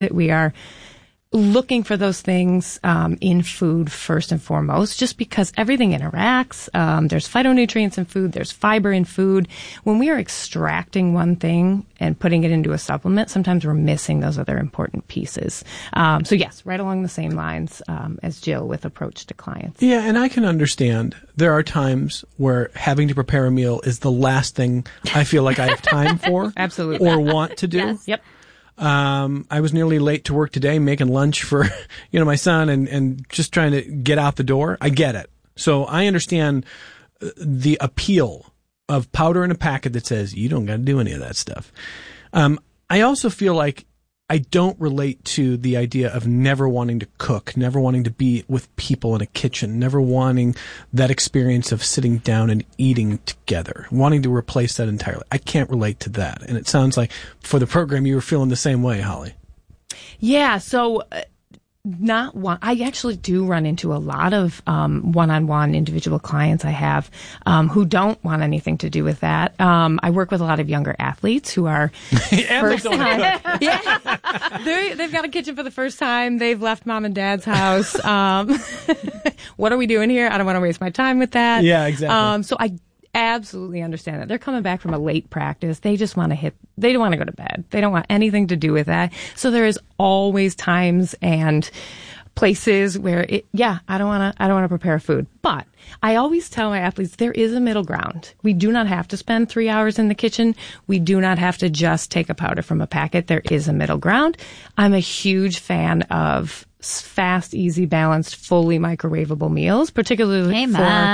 that we are looking for those things in food first and foremost, just because everything interacts. There's phytonutrients in food. There's fiber in food. When we are extracting one thing and putting it into a supplement, sometimes we're missing those other important pieces. So yes, right along the same lines as Jill with approach to clients. Yeah, and I can understand there are times where having to prepare a meal is the last thing I feel like I have time for. Absolutely. Or want to do. Yes. Yep. I was nearly late to work today making lunch for, my son and just trying to get out the door. I get it. So I understand the appeal of powder in a packet that says you don't got to do any of that stuff. I also feel like I don't relate to the idea of never wanting to cook, never wanting to be with people in a kitchen, never wanting that experience of sitting down and eating together, wanting to replace that entirely. I can't relate to that. And it sounds like for the program, you were feeling the same way, Holly. Yeah. So not one. I actually do run into a lot of one-on-one individual clients I have who don't want anything to do with that. I work with a lot of younger athletes who are Athletes don't time. Yeah, they've got a kitchen for the first time. They've left mom and dad's house. What are we doing here? I don't want to waste my time with that. Yeah, exactly. So I absolutely understand that. They're coming back from a late practice. They just want to they don't want to go to bed. They don't want anything to do with that. So there is always times and places where I don't want to prepare food. But I always tell my athletes there is a middle ground. We do not have to spend 3 hours in the kitchen. We do not have to just take a powder from a packet. There is a middle ground. I'm a huge fan of fast, easy, balanced, fully microwavable meals, particularly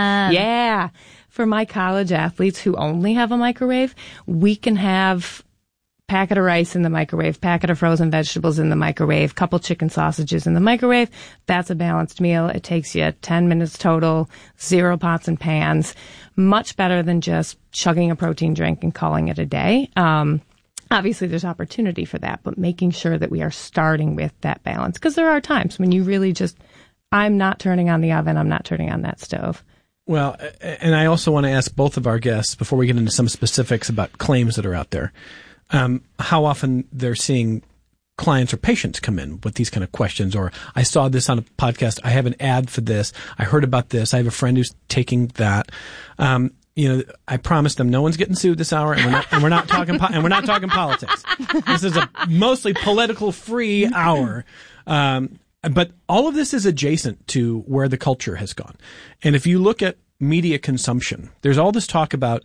for my college athletes who only have a microwave. We can have packet of rice in the microwave, packet of frozen vegetables in the microwave, couple chicken sausages in the microwave. That's a balanced meal. It takes you 10 minutes total, 0 pots and pans. Much better than just chugging a protein drink and calling it a day. Obviously, there's opportunity for that, but making sure that we are starting with that balance. Because there are times when you really I'm not turning on the oven, I'm not turning on that stove. Well, and I also want to ask both of our guests, before we get into some specifics about claims that are out there, how often they're seeing clients or patients come in with these kind of questions, or I saw this on a podcast, I have an ad for this, I heard about this, I have a friend who's taking that. I promised them no one's getting sued this hour, and we're not talking politics. This is a mostly political free hour. But all of this is adjacent to where the culture has gone. And if you look at media consumption, there's all this talk about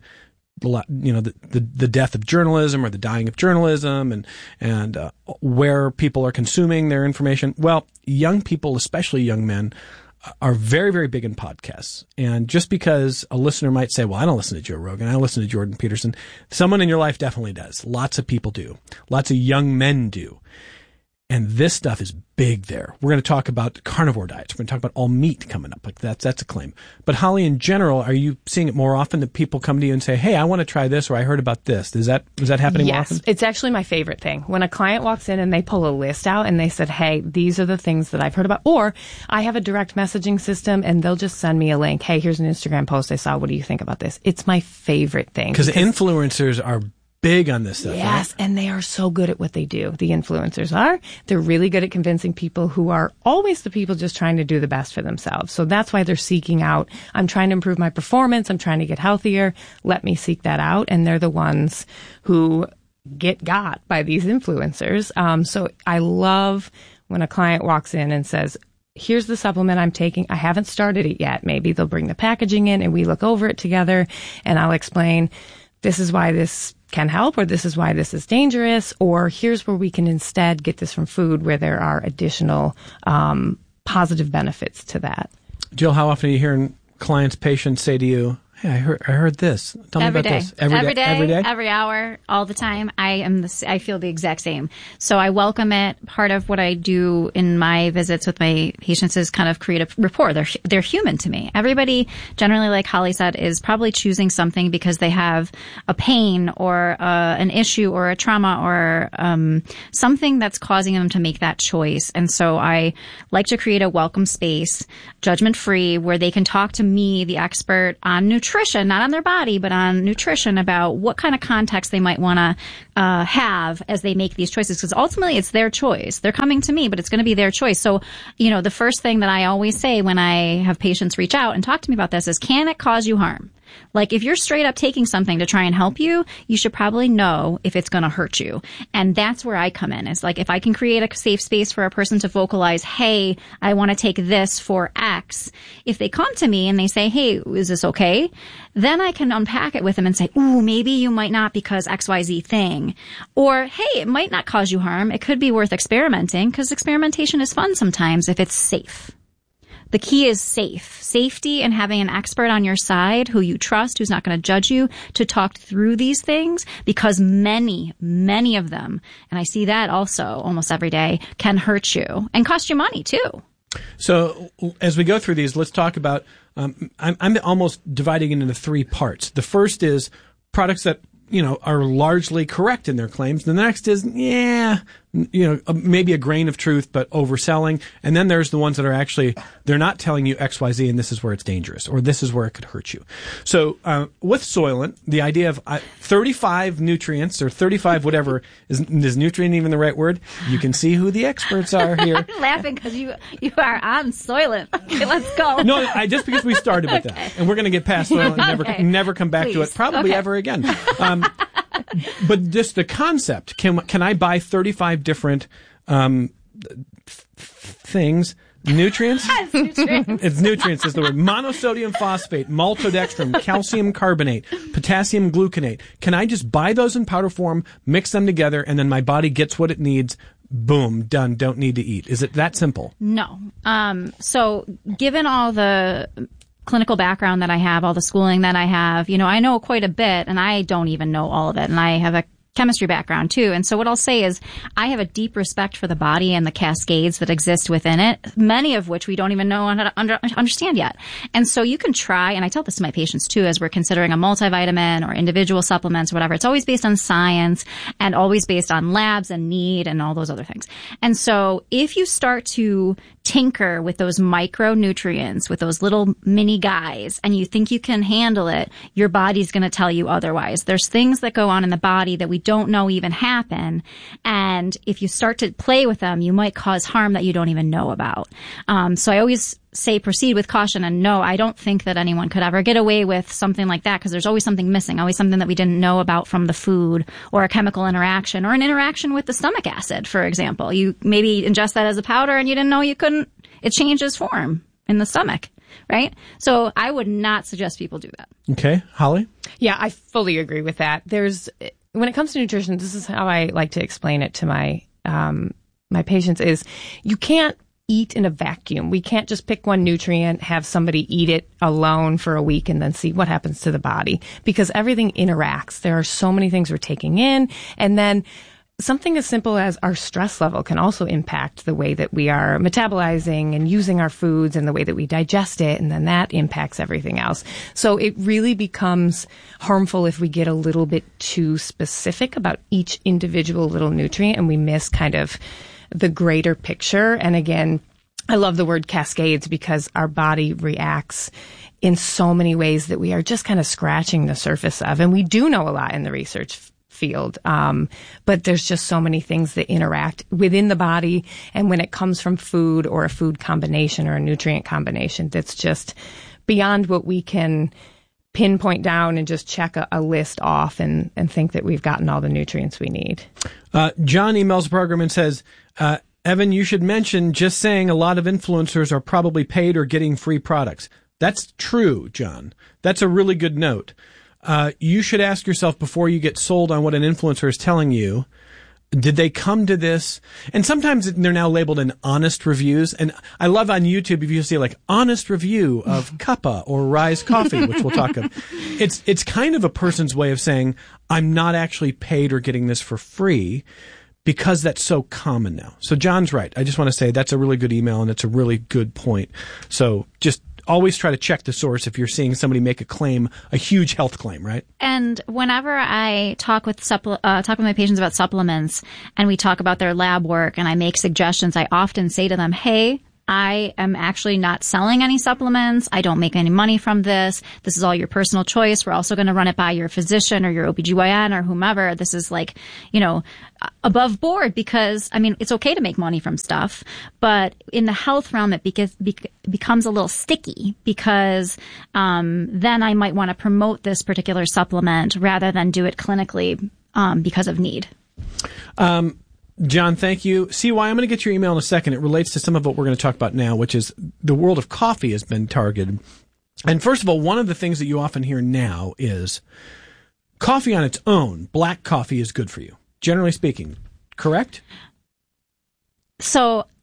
the death of journalism or the dying of journalism and where people are consuming their information. Well, young people, especially young men, are very, very big in podcasts. And just because a listener might say, well, I don't listen to Joe Rogan, I listen to Jordan Peterson, someone in your life definitely does. Lots of people do. Lots of young men do. And this stuff is big there. We're going to talk about carnivore diets. We're going to talk about all meat coming up. Like that's a claim. But Holly, in general, are you seeing it more often that people come to you and say, hey, I want to try this, or I heard about this? Is that happening more often? Yes, it's actually my favorite thing. When a client walks in and they pull a list out and they said, hey, these are the things that I've heard about. Or I have a direct messaging system and they'll just send me a link. Hey, here's an Instagram post I saw. What do you think about this? It's my favorite thing. Because influencers are big on this stuff. Yes, right? And they are so good at what they do. The influencers are. They're really good at convincing people who are always the people just trying to do the best for themselves. So that's why they're seeking out, I'm trying to improve my performance, I'm trying to get healthier, let me seek that out. And they're the ones who get got by these influencers. So I love when a client walks in and says, here's the supplement I'm taking. I haven't started it yet. Maybe they'll bring the packaging in and we look over it together and I'll explain, this is why this can help, or this is why this is dangerous, or here's where we can instead get this from food where there are additional positive benefits to that. Jill, how often are you hearing clients, patients say to you, hey, I heard this. Tell me about this. Every day, every hour, all the time. I feel the exact same. So I welcome it. Part of what I do in my visits with my patients is kind of create a rapport. They're human to me. Everybody, generally, like Holly said, is probably choosing something because they have a pain or an issue or a trauma or something that's causing them to make that choice. And so I like to create a welcome space, judgment-free, where they can talk to me, the expert on nutrition, nutrition, not on their body, but on nutrition about what kind of context they might want to have as they make these choices. Because ultimately it's their choice. They're coming to me, but it's going to be their choice. So, the first thing that I always say when I have patients reach out and talk to me about this is, can it cause you harm? Like, if you're straight up taking something to try and help you, you should probably know if it's going to hurt you. And that's where I come in. It's like, if I can create a safe space for a person to vocalize, hey, I want to take this for X. If they come to me and they say, hey, is this okay? Then I can unpack it with them and say, ooh, maybe you might not because XYZ thing. Or, hey, it might not cause you harm. It could be worth experimenting, because experimentation is fun sometimes if it's safe. The key is safety, and having an expert on your side who you trust, who's not going to judge you, to talk through these things, because many, many of them, and I see that also almost every day, can hurt you and cost you money too. So as we go through these, let's talk about, I'm almost dividing it into 3 parts. The first is products that, are largely correct in their claims. The next is, maybe a grain of truth, but overselling. And then there's the ones that are actually, they're not telling you XYZ, and this is where it's dangerous, or this is where it could hurt you. So, with Soylent, the idea of 35 nutrients, or 35 whatever, is nutrient even the right word? You can see who the experts are here. I'm laughing because you are on Soylent. Okay, let's go. No, just because we started with that. And we're going to get past Soylent and never come back to it, probably ever again. But just the concept, can I buy 35 different things? Nutrients? Yes, nutrients. It's nutrients is the word. Monosodium phosphate, maltodextrin, calcium carbonate, potassium gluconate. Can I just buy those in powder form, mix them together, and then my body gets what it needs? Boom, done, don't need to eat. Is it that simple? No. So given all the clinical background that I have, all the schooling that I have, I know quite a bit, and I don't even know all of it. And I have a chemistry background too. And so what I'll say is I have a deep respect for the body and the cascades that exist within it, many of which we don't even know how to understand yet. And so you can try, and I tell this to my patients too, as we're considering a multivitamin or individual supplements or whatever, it's always based on science and always based on labs and need and all those other things. And so if you start to tinker with those micronutrients, with those little mini guys, and you think you can handle it, your body's going to tell you otherwise. There's things that go on in the body that we don't know even happen. And if you start to play with them, you might cause harm that you don't even know about. So I always say proceed with caution, and no, I don't think that anyone could ever get away with something like that, because there's always something missing, always something that we didn't know about from the food, or a chemical interaction, or an interaction with the stomach acid, for example. You maybe ingest that as a powder and you didn't know you couldn't, it changes form in the stomach, right? So I would not suggest people do that. Okay. Holly? Yeah, I fully agree with that. When it comes to nutrition, this is how I like to explain it to my patients, is you can't eat in a vacuum. We can't just pick one nutrient, have somebody eat it alone for a week, and then see what happens to the body, because everything interacts. There are so many things we're taking in, and then something as simple as our stress level can also impact the way that we are metabolizing and using our foods and the way that we digest it, and then that impacts everything else. So it really becomes harmful if we get a little bit too specific about each individual little nutrient and we miss kind of the greater picture. And again, I love the word cascades, because our body reacts in so many ways that we are just kind of scratching the surface of. And we do know a lot in the research field. But there's just so many things that interact within the body. And when it comes from food or a food combination or a nutrient combination, that's just beyond what we can pinpoint down and just check a list off and think that we've gotten all the nutrients we need. John emails the program and says, Evan, you should mention, just saying a lot of influencers are probably paid or getting free products. That's true, John. That's a really good note. You should ask yourself before you get sold on what an influencer is telling you, did they come to this? And sometimes they're now labeled in honest reviews. And I love on YouTube if you see like honest review of Cuppa or Rise Coffee, which we'll talk of. It's kind of a person's way of saying, I'm not actually paid or getting this for free, because that's so common now. So John's right. I just want to say that's a really good email and it's a really good point. So just always try to check the source if you're seeing somebody make a claim, a huge health claim, right? And whenever I talk with my patients about supplements and we talk about their lab work and I make suggestions, I often say to them, hey, I am actually not selling any supplements. I don't make any money from this. This is all your personal choice. We're also going to run it by your physician or your OBGYN or whomever. This is like, above board because, it's okay to make money from stuff, but in the health realm, it becomes a little sticky because then I might want to promote this particular supplement rather than do it clinically because of need. John, thank you. CY, I'm going to get your email in a second. It relates to some of what we're going to talk about now, which is the world of coffee has been targeted. And first of all, one of the things that you often hear now is coffee on its own, black coffee is good for you, generally speaking. Correct? So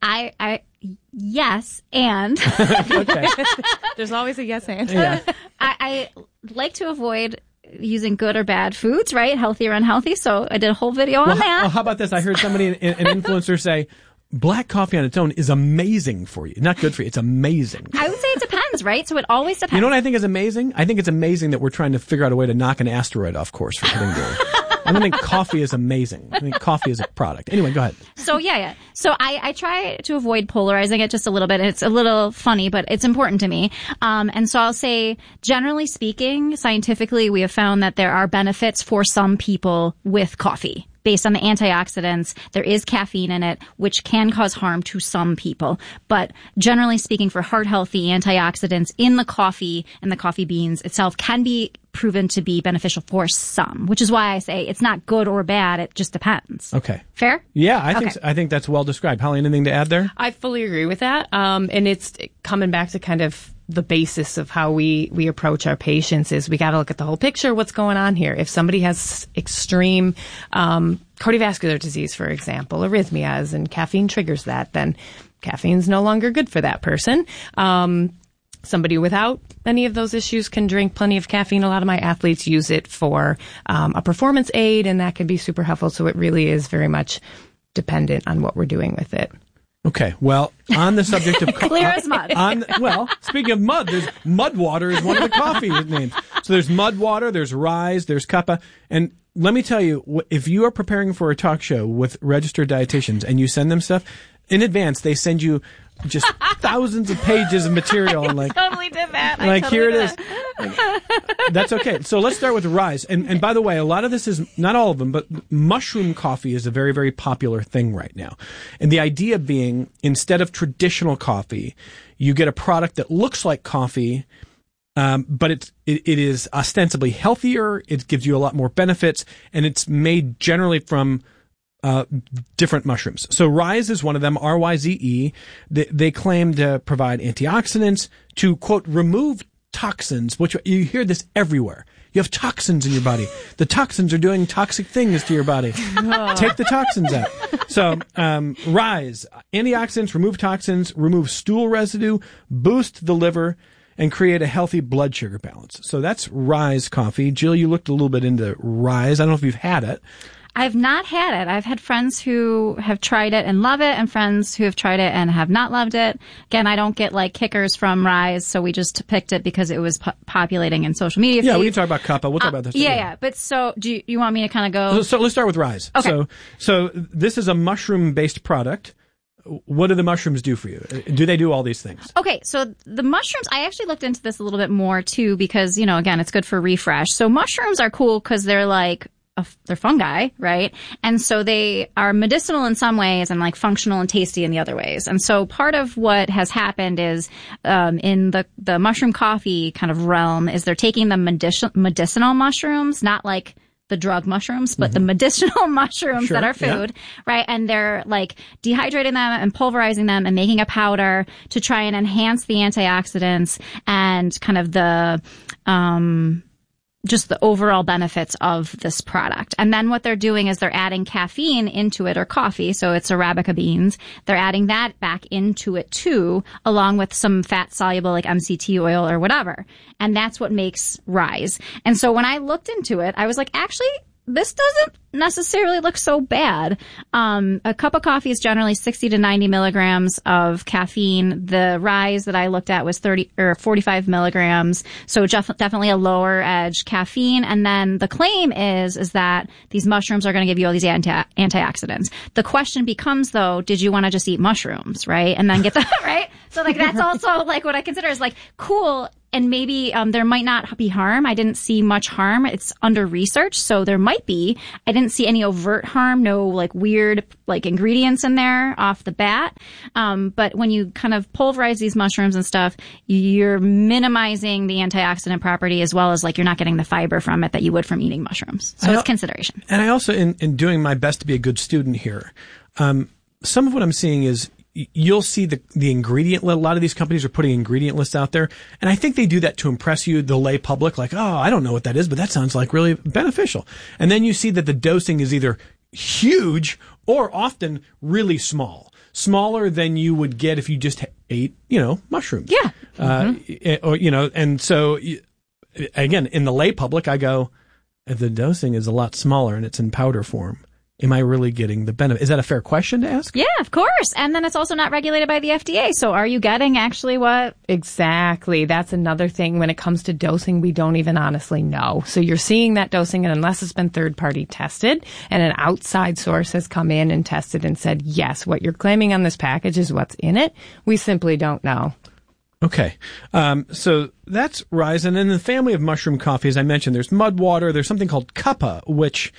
yes, and okay. There's always a yes and. Yeah. I like to avoid using good or bad foods, right? Healthy or unhealthy. So I did a whole video on that. Well, how about this? I heard somebody, an influencer say, black coffee on its own is amazing for you. Not good for you. It's amazing. I would say it depends, right? So it always depends. You know what I think is amazing? I think it's amazing that we're trying to figure out a way to knock an asteroid off course for hitting the I don't think coffee is amazing. I think coffee is a product. Anyway, go ahead. So yeah. So I try to avoid polarizing it just a little bit. It's a little funny, but it's important to me. And so I'll say, generally speaking, scientifically, we have found that there are benefits for some people with coffee. Based on the antioxidants, there is caffeine in it, which can cause harm to some people. But generally speaking, for heart-healthy antioxidants in the coffee and the coffee beans itself can be proven to be beneficial for some, which is why I say it's not good or bad. It just depends. Okay. Fair? Yeah, I think that's well described. Holly, anything to add there? I fully agree with that. And it's coming back to kind of the basis of how we approach our patients is we got to look at the whole picture. What's going on here? If somebody has extreme cardiovascular disease, for example, arrhythmias, and caffeine triggers that, then caffeine's no longer good for that person. Somebody without any of those issues can drink plenty of caffeine. A lot of my athletes use it for a performance aid, and that can be super helpful. So it really is very much dependent on what we're doing with it. Okay, well, on the subject of clear as mud. Speaking of mud, there's mud water is one of the coffee names. So there's mud water, there's Rise, there's Kappa, and let me tell you, if you are preparing for a talk show with registered dietitians and you send them stuff in advance, they send you just thousands of pages of material and like totally did that. Here it is. That's okay. So let's start with Rise. And by the way, a lot of this is not all of them, but mushroom coffee is a very, very popular thing right now. And the idea being, instead of traditional coffee, you get a product that looks like coffee, but it is ostensibly healthier. It gives you a lot more benefits, and it's made generally from different mushrooms. So Rise is one of them, RYZE. They claim to provide antioxidants to, quote, remove toxins, which you hear this everywhere. You have toxins in your body. The toxins are doing toxic things to your body. Take the toxins out. So, Rise, antioxidants, remove toxins, remove stool residue, boost the liver, and create a healthy blood sugar balance. So that's Rise coffee. Jill, you looked a little bit into Rise. I don't know if you've had it. I've not had it. I've had friends who have tried it and love it, and friends who have tried it and have not loved it. Again, I don't get like kickers from Rise, so we just picked it because it was populating in social media. Yeah, we can talk about Kappa. We'll talk about this. Yeah. But so, do you want me to kind of go? So let's start with Rise. Okay. So this is a mushroom-based product. What do the mushrooms do for you? Do they do all these things? Okay, so the mushrooms, I actually looked into this a little bit more too because, again, it's good for refresh. So mushrooms are cool because they're like, they're fungi, right? And so they are medicinal in some ways and like functional and tasty in the other ways. And so part of what has happened is in the mushroom coffee kind of realm is they're taking the medicinal mushrooms, not like the drug mushrooms, but the medicinal mushrooms that are food, right? And they're like dehydrating them and pulverizing them and making a powder to try and enhance the antioxidants and kind of the just the overall benefits of this product. And then what they're doing is they're adding caffeine into it, or coffee, so it's Arabica beans. They're adding that back into it too, along with some fat soluble like MCT oil or whatever. And that's what makes Rise. And so when I looked into it, I was like, actually, this doesn't necessarily look so bad. A cup of coffee is generally 60 to 90 milligrams of caffeine. The rise that I looked at was 30 or 45 milligrams. So definitely a lower edge caffeine. And then the claim is that these mushrooms are going to give you all these antioxidants. The question becomes, though, did you want to just eat mushrooms, right? And then get the, right? So like, that's also like what I consider is like, cool. And maybe there might not be harm. I didn't see much harm. It's under research, so there might be. I didn't see any overt harm, no like weird like ingredients in there off the bat. But when you kind of pulverize these mushrooms and stuff, you're minimizing the antioxidant property as well as like you're not getting the fiber from it that you would from eating mushrooms. So it's consideration. And I also, in doing my best to be a good student here, some of what I'm seeing is you'll see the ingredient list. A lot of these companies are putting ingredient lists out there. And I think they do that to impress you, the lay public, like, oh, I don't know what that is, but that sounds like really beneficial. And then you see that the dosing is either huge or often really small, smaller than you would get if you just ate, mushrooms. Yeah. Or, and so again, in the lay public, I go, if the dosing is a lot smaller and it's in powder form, am I really getting the benefit? Is that a fair question to ask? Yeah, of course. And then it's also not regulated by the FDA. So are you getting actually what? Exactly. That's another thing. When it comes to dosing, we don't even honestly know. So you're seeing that dosing, and unless it's been third-party tested and an outside source has come in and tested and said, yes, what you're claiming on this package is what's in it, we simply don't know. Okay. So that's Rise. And in the family of mushroom coffee, as I mentioned, there's Mudwater. There's something called Kappa, which,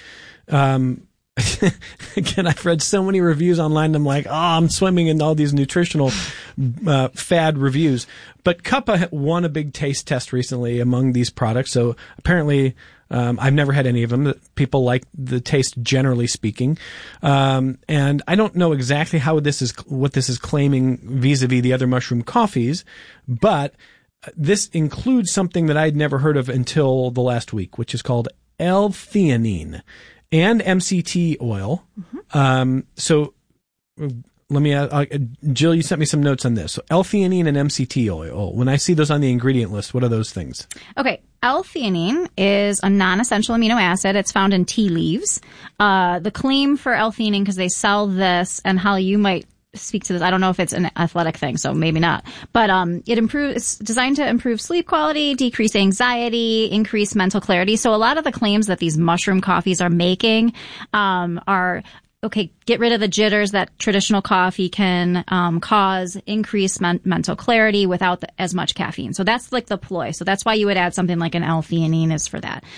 again, I've read so many reviews online and I'm like, I'm swimming in all these nutritional fad reviews. But Kappa won a big taste test recently among these products. So apparently, I've never had any of them. People like the taste, generally speaking. And I don't know exactly what this is claiming vis-a-vis the other mushroom coffees, but this includes something that I'd never heard of until the last week, which is called L-theanine and MCT oil. Mm-hmm. So let me, Jill, you sent me some notes on this. So L-theanine and MCT oil. When I see those on the ingredient list, what are those things? Okay. L-theanine is a non-essential amino acid. It's found in tea leaves. The claim for L-theanine, because they sell this, and Holly, you might speak to this. I don't know if it's an athletic thing, so maybe not. But it's designed to improve sleep quality, decrease anxiety, increase mental clarity. So a lot of the claims that these mushroom coffees are making are, okay, get rid of the jitters that traditional coffee can cause, increase mental clarity without as much caffeine. So that's like the ploy. So that's why you would add something like an L-theanine is for that.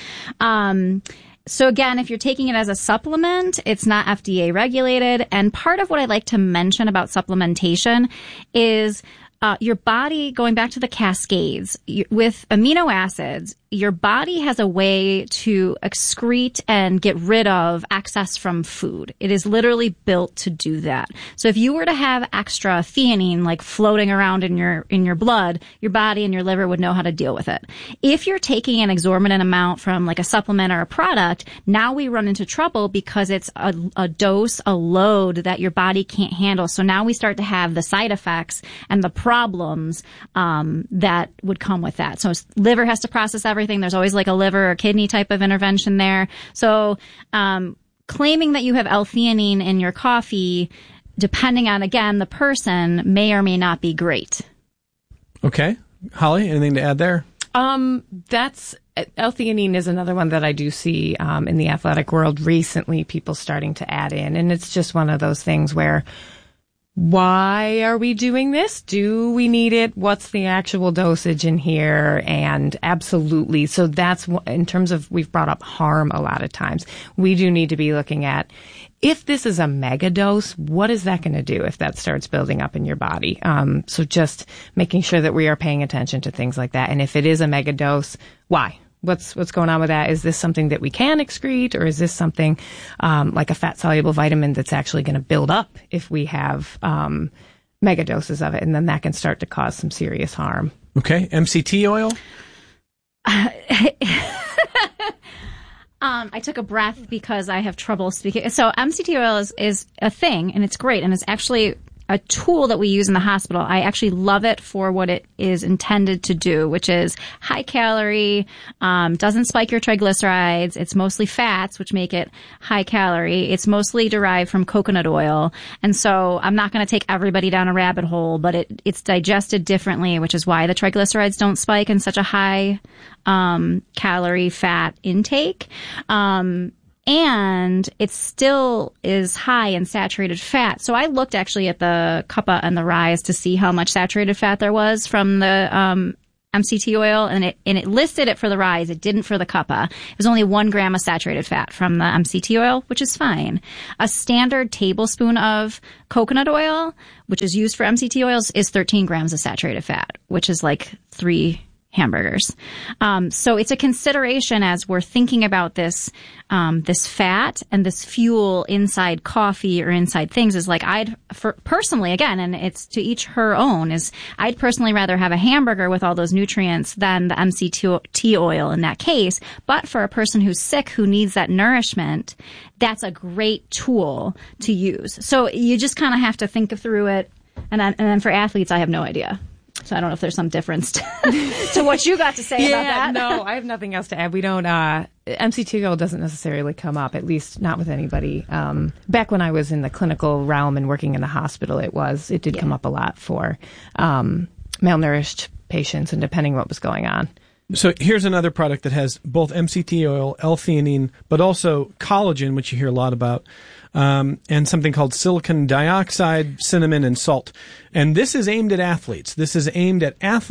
So again, if you're taking it as a supplement, it's not FDA regulated. And part of what I like to mention about supplementation is your body, going back to the cascades, with amino acids, your body has a way to excrete and get rid of excess from food. It is literally built to do that. So if you were to have extra theanine like floating around in your blood, your body and your liver would know how to deal with it. If you're taking an exorbitant amount from like a supplement or a product, now we run into trouble because it's a dose, a load that your body can't handle. So now we start to have the side effects and the problems that would come with that. So liver has to process everything. There's always like a liver or kidney type of intervention there. So claiming that you have L-theanine in your coffee, depending on, again, the person, may or may not be great. Okay. Holly, anything to add there? That's L-theanine is another one that I do see in the athletic world recently, people starting to add in. And it's just one of those things where, why are we doing this? Do we need it? What's the actual dosage in here? And absolutely. So that's in terms of, we've brought up harm a lot of times. We do need to be looking at, if this is a mega dose, what is that going to do if that starts building up in your body? So just making sure that we are paying attention to things like that. And if it is a mega dose, why? What's going on with that? Is this something that we can excrete, or is this something like a fat-soluble vitamin that's actually going to build up if we have mega doses of it, and then that can start to cause some serious harm? Okay. MCT oil? I took a breath because I have trouble speaking. So MCT oil is a thing, and it's great, and it's actually a tool that we use in the hospital. I actually love it for what it is intended to do, which is high calorie, doesn't spike your triglycerides. It's mostly fats, which make it high calorie. It's mostly derived from coconut oil. And so I'm not going to take everybody down a rabbit hole, but it's digested differently, which is why the triglycerides don't spike in such a high calorie fat intake. And it still is high in saturated fat. So I looked actually at the Cuppa and the Rise to see how much saturated fat there was from the MCT oil, and it listed it for the Rise. It didn't for the Cuppa. It was only 1 gram of saturated fat from the MCT oil, which is fine. A standard tablespoon of coconut oil, which is used for MCT oils, is 13 grams of saturated fat, which is like 3 hamburgers. So it's a consideration as we're thinking about this fat and this fuel inside coffee or inside things is like personally, again, and it's to each her own, is I'd personally rather have a hamburger with all those nutrients than the MCT oil in that case. But for a person who's sick, who needs that nourishment, that's a great tool to use. So you just kind of have to think through it. And then for athletes, I have no idea. So I don't know if there's some difference to what you got to say about that. No, I have nothing else to add. We don't, MCT oil doesn't necessarily come up, at least not with anybody. Back when I was in the clinical realm and working in the hospital, it did come up a lot for malnourished patients and depending what was going on. So here's another product that has both MCT oil, L-theanine, but also collagen, which you hear a lot about, and something called silicon dioxide, cinnamon, and salt. And this is aimed at athletes. It's aimed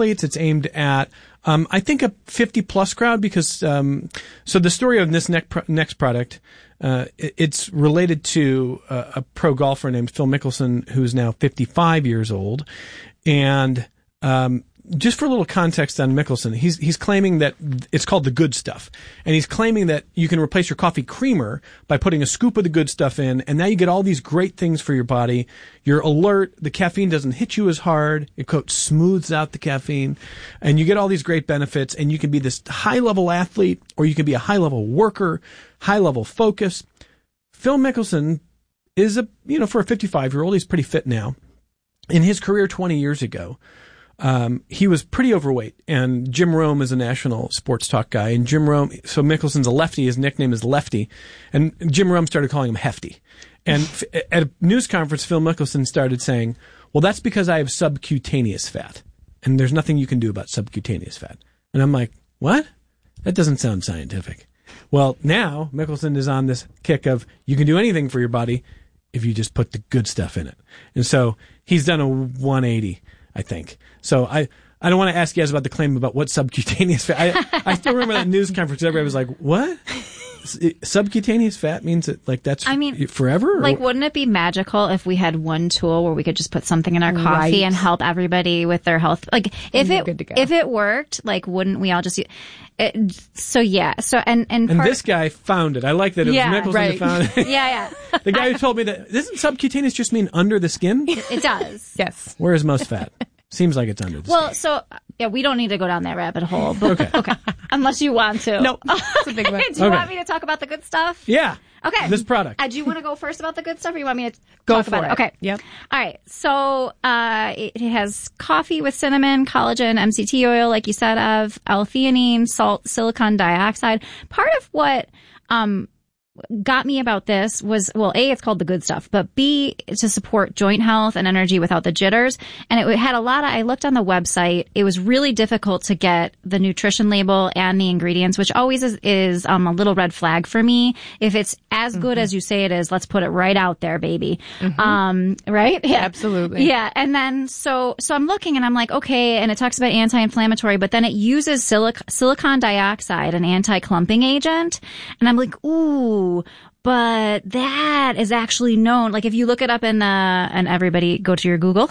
at, I think, a 50-plus crowd because, so the story of this next product, it's related to a pro golfer named Phil Mickelson, who's now 55 years old. And just for a little context on Mickelson, he's claiming that it's called the good stuff. And he's claiming that you can replace your coffee creamer by putting a scoop of the good stuff in, and now you get all these great things for your body. You're alert, the caffeine doesn't hit you as hard, it quote smooths out the caffeine, and you get all these great benefits, and you can be this high-level athlete, or you can be a high-level worker, high-level focus. Phil Mickelson is for a 55-year-old, he's pretty fit now. In his career 20 years ago, he was pretty overweight, and Jim Rome is a national sports talk guy, and Jim Rome, so Mickelson's a lefty, his nickname is Lefty, and Jim Rome started calling him Hefty. And at a news conference, Phil Mickelson started saying, well, that's because I have subcutaneous fat, and there's nothing you can do about subcutaneous fat. And I'm like, what? That doesn't sound scientific. Well, now Mickelson is on this kick of you can do anything for your body if you just put the good stuff in it. And so he's done a 180. I think. So I don't want to ask you guys about the claim about what subcutaneous fat. I still remember that news conference. Everybody was like, what? Subcutaneous fat means that that's forever? Like, wouldn't it be magical if we had one tool where we could just put something in our coffee and help everybody with their health? Like, if it worked, like, wouldn't we all just use it? So and this guy found it. I like that it was Mickelson who found it. Yeah. The guy who told me that, doesn't subcutaneous just mean under the skin? It does. Yes. Where is most fat? Seems like it's under the skin. Well, so we don't need to go down that rabbit hole. But, okay. Unless you want to. No. It's a big one. Do you want me to talk about the good stuff? Yeah. Okay. This product. Do you want to go first about the good stuff, or you want me to go talk for about it? Okay. Yep. All right. So it has coffee with cinnamon, collagen, MCT oil, like you said, of L-theanine, salt, silicon dioxide. Part of what got me about this was, well, A, it's called the good stuff, but B, to support joint health and energy without the jitters. And it had a lot of, I looked on the website, it was really difficult to get the nutrition label and the ingredients, which always is a little red flag for me. If it's as good as you say it is, let's put it right out there, baby. Right? Yeah. Absolutely. Yeah. And then, so I'm looking and I'm like, okay, and it talks about anti-inflammatory, but then it uses silicon dioxide, an anti-clumping agent. And I'm like, ooh, but that is actually known. Like, if you look it up and everybody go to your Google,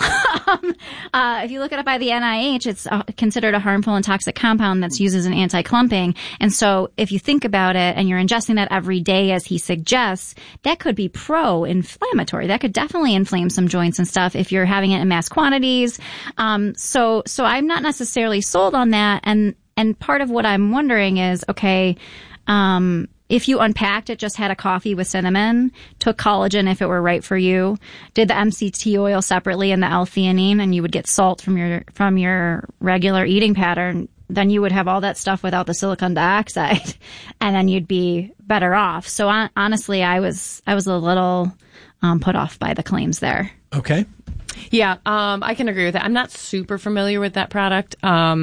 if you look it up by the NIH, it's considered a harmful and toxic compound that's used as an anti-clumping. And so if you think about it and you're ingesting that every day, as he suggests, that could be pro-inflammatory. That could definitely inflame some joints and stuff if you're having it in mass quantities. So I'm not necessarily sold on that. And part of what I'm wondering is, okay, if you unpacked it, just had a coffee with cinnamon, took collagen if it were right for you, did the MCT oil separately and the L-theanine, and you would get salt from your regular eating pattern, then you would have all that stuff without the silicon dioxide, and then you'd be better off. So honestly, I was a little put off by the claims there. Okay. Yeah, I can agree with that. I'm not super familiar with that product,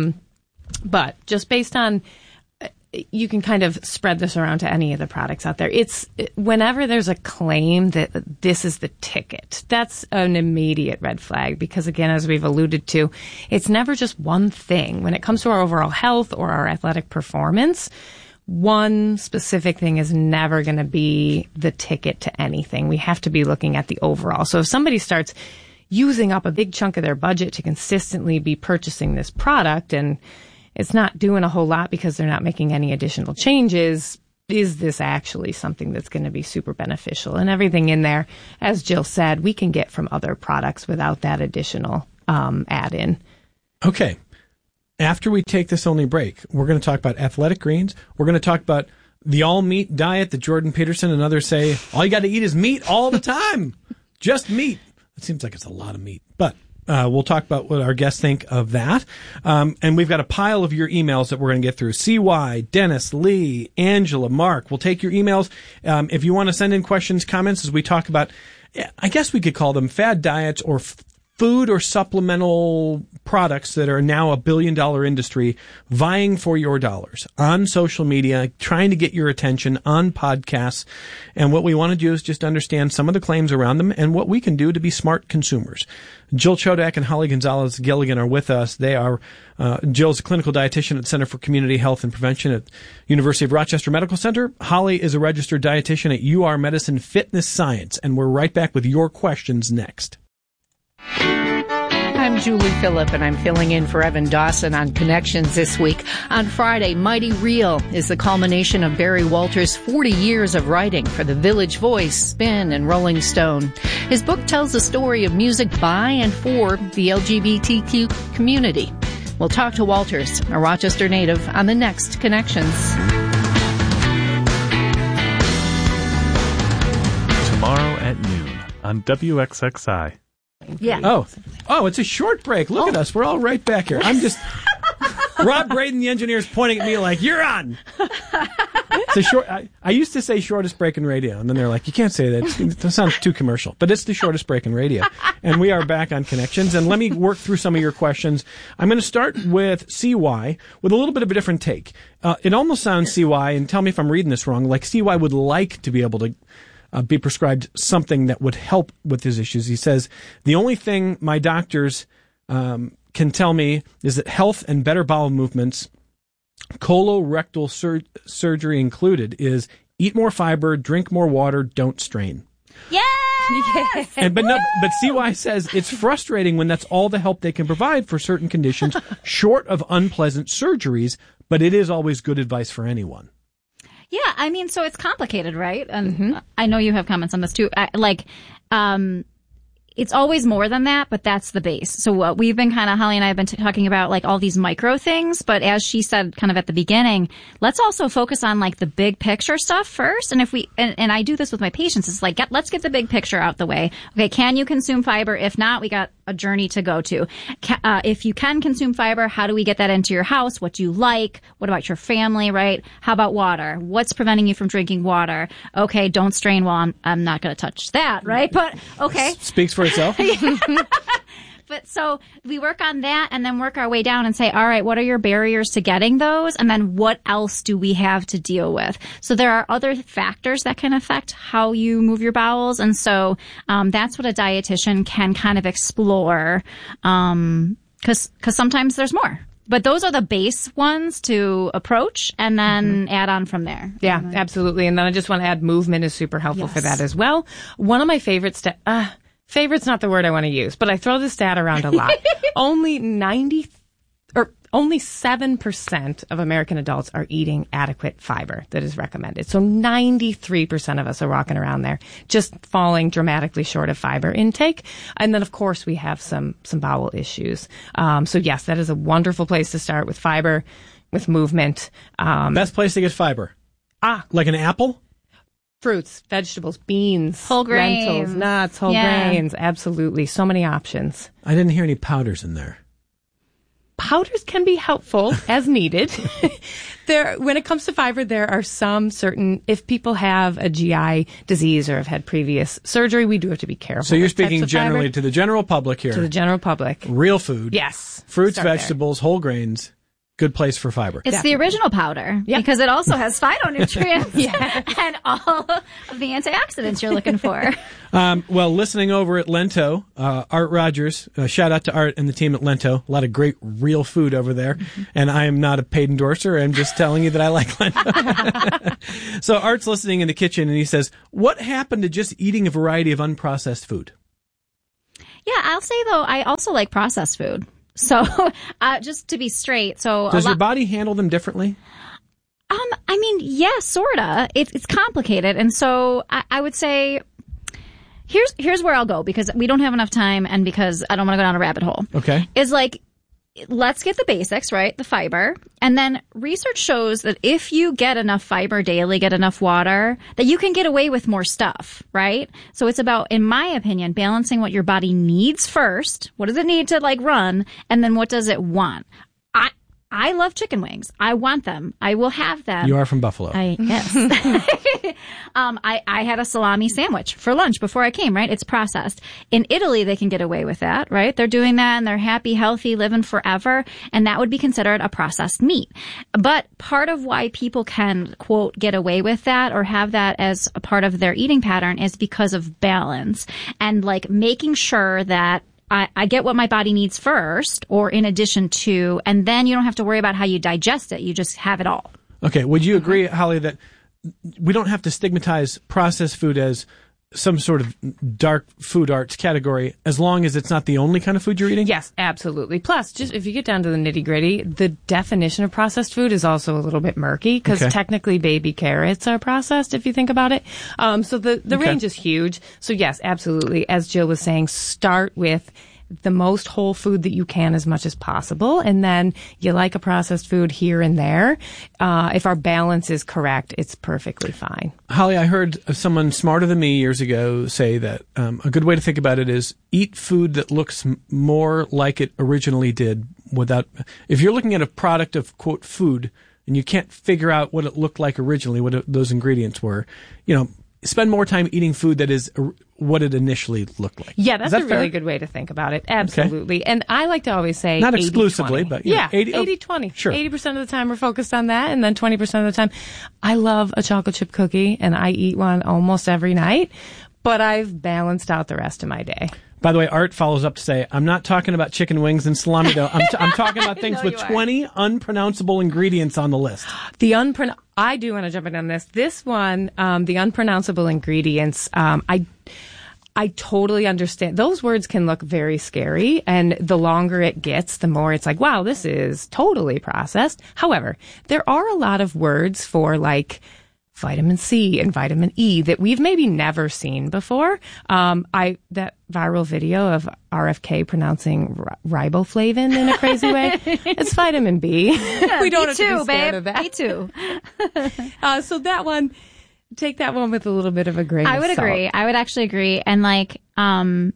but just based on, you can kind of spread this around to any of the products out there. It's whenever there's a claim that this is the ticket, that's an immediate red flag, because again, as we've alluded to, it's never just one thing. When it comes to our overall health or our athletic performance, one specific thing is never going to be the ticket to anything. We have to be looking at the overall. So if somebody starts using up a big chunk of their budget to consistently be purchasing this product and it's not doing a whole lot because they're not making any additional changes, is this actually something that's going to be super beneficial? And everything in there, as Jill said, we can get from other products without that additional add-in. Okay. After we take this only break, we're going to talk about Athletic Greens. We're going to talk about the all-meat diet that Jordan Peterson and others say, all you got to eat is meat all the time. Just meat. It seems like it's a lot of meat, but we'll talk about what our guests think of that. And we've got a pile of your emails that we're going to get through. CY, Dennis, Lee, Angela, Mark. We'll take your emails. If you want to send in questions, comments as we talk about, I guess we could call them fad diets or food or supplemental products that are now $1 billion industry vying for your dollars on social media, trying to get your attention on podcasts. And what we want to do is just understand some of the claims around them and what we can do to be smart consumers. Jill Chodak and Holly Gonzalez-Gilligan are with us. They are, Jill's a clinical dietitian at Center for Community Health and Prevention at University of Rochester Medical Center. Holly is a registered dietitian at UR Medicine Fitness Science. And we're right back with your questions next. I'm Julie Phillip, and I'm filling in for Evan Dawson on Connections this week. On Friday, Mighty Real is the culmination of Barry Walters' 40 years of writing for The Village Voice, Spin, and Rolling Stone. His book tells the story of music by and for the LGBTQ community. We'll talk to Walters, a Rochester native, on the next Connections. Tomorrow at noon on WXXI. Yeah. Oh, it's a short break. Look at us. We're all right back here. I'm just Rob Braden, the engineer, is pointing at me like, you're on. It's a short. I used to say shortest break in radio, and then they're like, you can't say that. That sounds too commercial. But it's the shortest break in radio. And we are back on Connections. And let me work through some of your questions. I'm going to start with CY with a little bit of a different take. It almost sounds, CY, and tell me if I'm reading this wrong, like CY would like to be able to be prescribed something that would help with his issues. He says, the only thing my doctors can tell me is that health and better bowel movements, colorectal surgery included, is eat more fiber, drink more water, don't strain. Yes! But CY says it's frustrating when that's all the help they can provide for certain conditions, short of unpleasant surgeries, but it is always good advice for anyone. Yeah, I mean, so it's complicated, right? And I know you have comments on this too. It's always more than that, but that's the base. So we've been Holly and I have been talking about like all these micro things, but as she said kind of at the beginning, let's also focus on like the big picture stuff first. And if we, and I do this with my patients, it's like, let's get the big picture out the way. Okay, can you consume fiber? If not, we got a journey to go to. If you can consume fiber, how do we get that into your house? What do you like? What about your family, right? How about water? What's preventing you from drinking water? Okay, don't strain. Well, I'm not going to touch that, right? But okay. Speaks for itself. But so we work on that and then work our way down and say, all right, what are your barriers to getting those? And then what else do we have to deal with? So there are other factors that can affect how you move your bowels. And so that's what a dietitian can kind of explore, because sometimes there's more. But those are the base ones to approach and then add on from there. Yeah, absolutely. And then I just want to add movement is super helpful for that as well. One of my favorite favorite's not the word I want to use, but I throw this stat around a lot. Only 7% of American adults are eating adequate fiber that is recommended. So 93% of us are walking around there just falling dramatically short of fiber intake. And then, of course, we have some bowel issues. So yes, that is a wonderful place to start with fiber, with movement. Best place to get fiber. Like an apple? Fruits, vegetables, beans, Whole grains. lentils, nuts, whole Yeah. grains. Absolutely. So many options. I didn't hear any powders in there. Powders can be helpful as needed. When it comes to fiber, there are some certain, if people have a GI disease or have had previous surgery, we do have to be careful. So you're with types speaking of generally fiber. to the general public here. To the general public. Real food. Yes. Fruits, Start there. vegetables, whole grains. Good place for fiber. It's the original powder Yep. because it also has phytonutrients and all of the antioxidants you're looking for. Well, listening over at Lento, Art Rogers, shout out to Art and the team at Lento. A lot of great real food over there. Mm-hmm. And I am not a paid endorser. I'm just telling you that I like Lento. So Art's listening in the kitchen and he says, what happened to just eating a variety of unprocessed food? Yeah, I'll say though, I also like processed food. So, just to be straight, so Does your body handle them differently? I mean, yeah, sorta. It's complicated, and so I would say here's where I'll go because we don't have enough time, and because I don't want to go down a rabbit hole. Okay. Is like, let's get the basics, right? The fiber. And then research shows that if you get enough fiber daily, get enough water, that you can get away with more stuff, right? So it's about, in my opinion, balancing what your body needs first. What does it need to like run? And then what does it want? I love chicken wings. I want them. I will have them. You are from Buffalo. Yes. I had a salami sandwich for lunch before I came, right? It's processed. In Italy, they can get away with that, right? They're doing that and they're happy, healthy, living forever. And that would be considered a processed meat. But part of why people can, quote, get away with that or have that as a part of their eating pattern is because of balance and like making sure that I get what my body needs first or in addition to, and then you don't have to worry about how you digest it. You just have it all. Okay. Would you agree, Holly, that we don't have to stigmatize processed food as some sort of dark food arts category as long as it's not the only kind of food you're eating? Yes, absolutely. Plus, just if you get down to the nitty gritty, the definition of processed food is also a little bit murky because technically baby carrots are processed if you think about it. So the range is huge. So yes, absolutely. As Jill was saying, start with the most whole food that you can as much as possible. And then you like a processed food here and there. If our balance is correct, it's perfectly fine. Holly, I heard someone smarter than me years ago say that a good way to think about it is eat food that looks more like it originally did without, if you're looking at a product of, quote, food, and you can't figure out what it looked like originally, what those ingredients were, spend more time eating food that is what it initially looked like. Yeah, that's that a really fair? good way to think about it. Absolutely. Okay. And I like to always say not 80, exclusively, 20. but yeah, 80-20. Sure. 80% of the time we're focused on that, and then 20% of the time I love a chocolate chip cookie, and I eat one almost every night, but I've balanced out the rest of my day. By the way, Art follows up to say, I'm not talking about chicken wings and salami, though. I'm talking about things with 20 unpronounceable ingredients on the list. I do want to jump in on this. This one, the unpronounceable ingredients, I totally understand. Those words can look very scary, and the longer it gets, the more it's like, wow, this is totally processed. However, there are a lot of words for like vitamin C and vitamin E that we've maybe never seen before. That viral video of RFK pronouncing riboflavin in a crazy way. It's vitamin B. Yeah, we don't have too, to be scared babe. of that. Me too. So that one, take that one with a little bit of a grain of salt. I would agree. I would actually agree. And like, I'm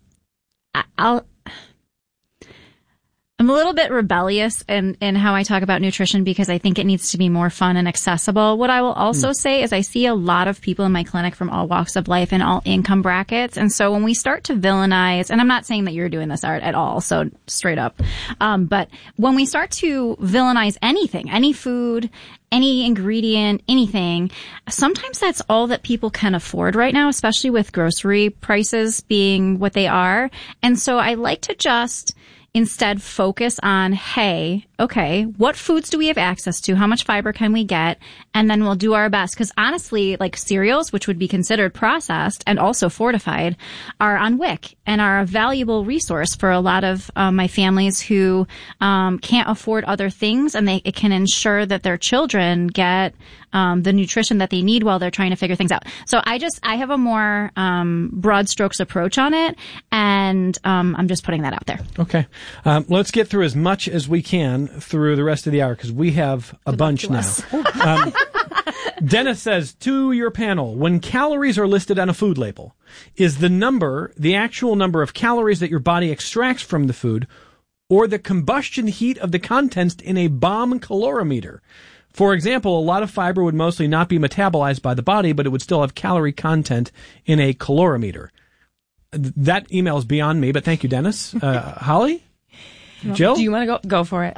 a little bit rebellious in how I talk about nutrition because I think it needs to be more fun and accessible. What I will also say is I see a lot of people in my clinic from all walks of life and all income brackets. And so when we start to villainize, and I'm not saying that you're doing this, Art, at all, so straight up. But when we start to villainize anything, any food, any ingredient, anything, sometimes that's all that people can afford right now, especially with grocery prices being what they are. And so I like to just instead focus on, hey, okay, what foods do we have access to? How much fiber can we get? And then we'll do our best. Because honestly, like cereals, which would be considered processed and also fortified, are on WIC and are a valuable resource for a lot of my families who can't afford other things, and it can ensure that their children get the nutrition that they need while they're trying to figure things out. So I have a more broad strokes approach on it, and I'm just putting that out there. Okay. Let's get through as much as we can through the rest of the hour because we have a bunch now. Dennis says, to your panel, when calories are listed on a food label, is the actual number of calories that your body extracts from the food, or the combustion heat of the contents in a bomb calorimeter? For example, a lot of fiber would mostly not be metabolized by the body, but it would still have calorie content in a calorimeter. That email is beyond me, but thank you, Dennis. Holly? Jill? Do you want to go for it?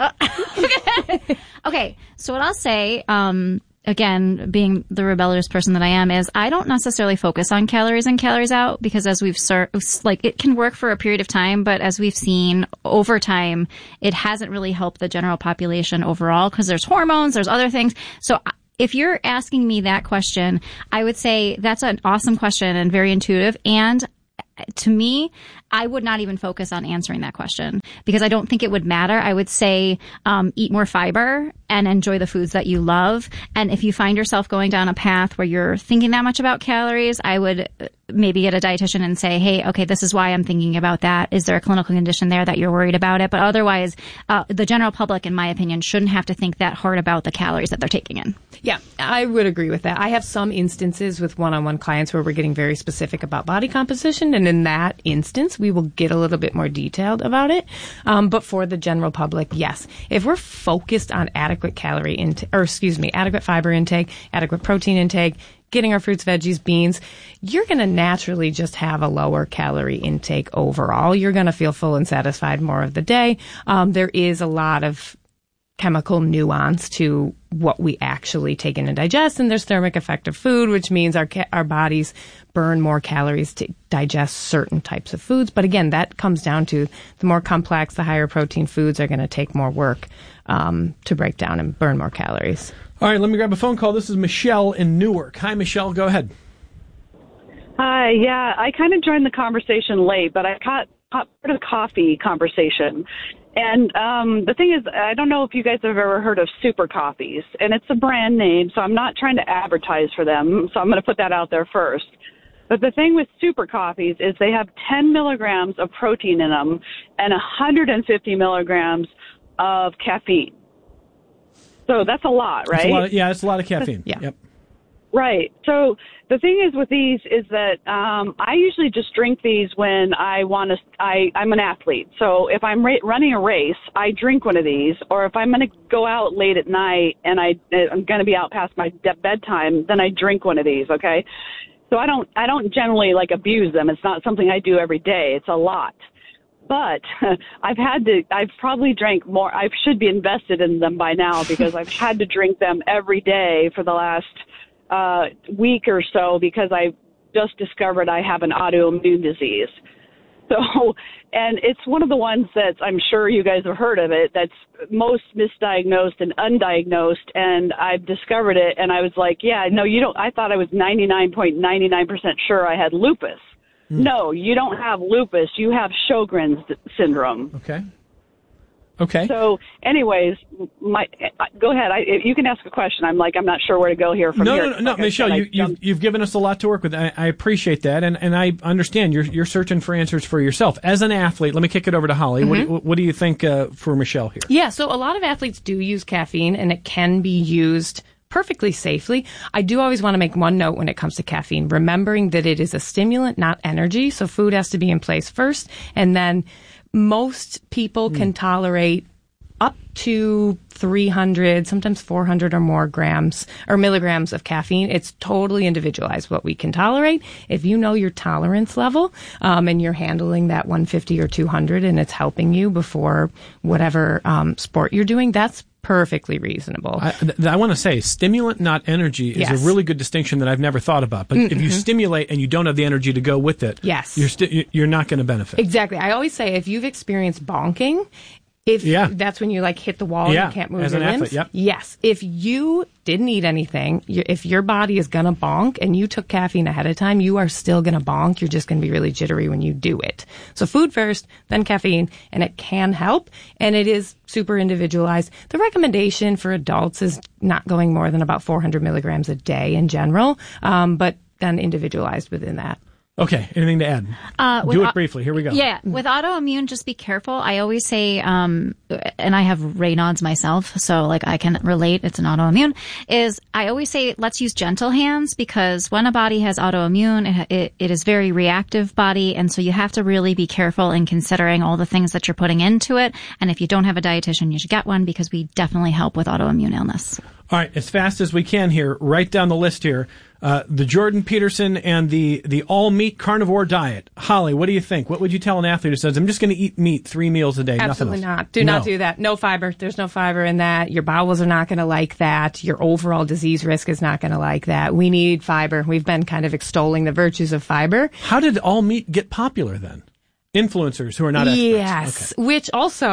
Okay, so what I'll say, again, being the rebellious person that I am, is I don't necessarily focus on calories in, calories out, because as we've it can work for a period of time, but as we've seen over time, it hasn't really helped the general population overall, because there's hormones, there's other things. So if you're asking me that question, I would say that's an awesome question and very intuitive. And to me, I would not even focus on answering that question, because I don't think it would matter. I would say eat more fiber and enjoy the foods that you love. And if you find yourself going down a path where you're thinking that much about calories, I would maybe get a dietitian and say, hey, okay, this is why I'm thinking about that. Is there a clinical condition there that you're worried about it? But otherwise, the general public, in my opinion, shouldn't have to think that hard about the calories that they're taking in. Yeah, I would agree with that. I have some instances with one-on-one clients where we're getting very specific about body composition, and in that instance, we will get a little bit more detailed about it. But for the general public, yes, if we're focused on adequate adequate fiber intake, adequate protein intake, getting our fruits, veggies, beans, you're going to naturally just have a lower calorie intake overall. You're going to feel full and satisfied more of the day. There is a lot of chemical nuance to what we actually take in and digest, and there's thermic effect of food, which means our bodies burn more calories to digest certain types of foods. But again, that comes down to the more complex, the higher protein foods are going to take more work to break down and burn more calories. All right, let me grab a phone call. This is Michelle in Newark. Hi, Michelle. Go ahead. Hi. Yeah, I kind of joined the conversation late, but I caught part of the coffee conversation. And the thing is, I don't know if you guys have ever heard of Super Coffees, and it's a brand name, so I'm not trying to advertise for them, so I'm going to put that out there first. But the thing with Super Coffees is they have 10 milligrams of protein in them and 150 milligrams of caffeine. So that's a lot, right? It's a lot of caffeine. Yeah. Yep. Right. So the thing is with these is that I usually just drink these when I'm an athlete. So if I'm running a race, I drink one of these. Or if I'm going to go out late at night and I'm going to be out past my bedtime, then I drink one of these. Okay. So I don't generally abuse them. It's not something I do every day. It's a lot. But I've probably drank more. I should be invested in them by now because I've had to drink them every day for the last week or so because I just discovered I have an autoimmune disease. So, and it's one of the ones that I'm sure you guys have heard of it, that's most misdiagnosed and undiagnosed, and I've discovered it, and I was like, yeah, no, you don't. I thought I was 99.99% sure I had lupus. No, you don't have lupus. You have Sjogren's syndrome. Okay. So, anyways, go ahead. You can ask a question. I'm not sure where to go here from here. No, Michelle, you've given us a lot to work with. I appreciate that, and I understand you're searching for answers for yourself. As an athlete, let me kick it over to Holly. Mm-hmm. What do you think for Michelle here? Yeah, so a lot of athletes do use caffeine, and it can be used perfectly safely. I do always want to make one note when it comes to caffeine, remembering that it is a stimulant, not energy. So food has to be in place first, and then most people can tolerate up to 300, sometimes 400 or more grams or milligrams of caffeine. It's totally individualized what we can tolerate. If you know your tolerance level and you're handling that 150 or 200 and it's helping you before whatever sport you're doing, that's perfectly reasonable. I want to say stimulant, not energy, is a really good distinction that I've never thought about. But if you stimulate and you don't have the energy to go with it, you're not going to benefit. Exactly. I always say if you've experienced bonking, that's when you hit the wall and you can't move your limbs. Athlete, Yes. If you didn't eat anything, if your body is going to bonk and you took caffeine ahead of time, you are still going to bonk. You're just going to be really jittery when you do it. So food first, then caffeine, and it can help. And it is super individualized. The recommendation for adults is not going more than about 400 milligrams a day in general, but then individualized within that. Okay, anything to add? Do it briefly. Here we go. Yeah, with autoimmune, just be careful. I always say, and I have Raynaud's myself, so like I can relate. It's an autoimmune. I always say let's use gentle hands, because when a body has autoimmune, it is very reactive body, and so you have to really be careful in considering all the things that you're putting into it. And if you don't have a dietitian, you should get one, because we definitely help with autoimmune illness. All right, as fast as we can here, write down the list here. The Jordan Peterson and the all-meat carnivore diet. Holly, what do you think? What would you tell an athlete who says, I'm just going to eat meat 3 meals a day, Absolutely nothing else? not. Do not do that. No fiber. There's no fiber in that. Your bowels are not going to like that. Your overall disease risk is not going to like that. We need fiber. We've been kind of extolling the virtues of fiber. How did all meat get popular then? Influencers who are not experts. Yes, okay. Which also